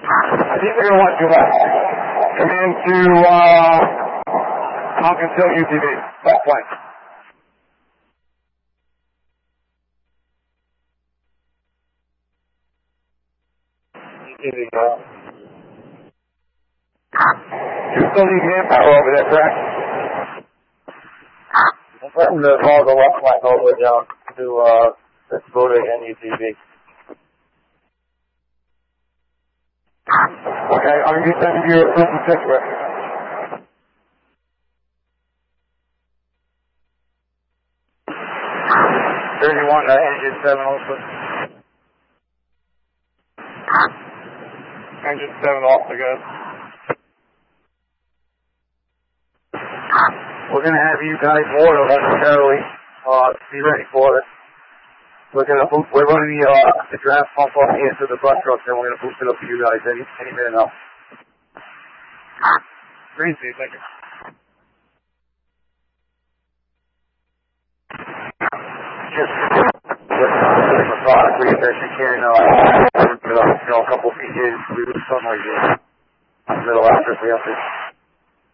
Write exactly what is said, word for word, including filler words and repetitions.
I think they're going to want to left. Command to, uh, Falcon Tilt U T V. Left flank. U T V, go. You still need manpower over there, correct? I'm putting the ball the left flank all the way down to, uh, the Dakota and U T V. Okay, I'm going to send you a proof of situation. thirty-one, uh, engine seven open. Engine seven off again. We're going to have you guys board unnecessarily. Uh, be ready for it. We're going to boost, we're running the, uh, the draft pump up into the bus truck, and we're going to boost it up for you guys any, any minute now. Green seat, thank you. Just, just, just a product research you can, uh, you know, a couple feet in, we lose sunlight in the middle after we have to.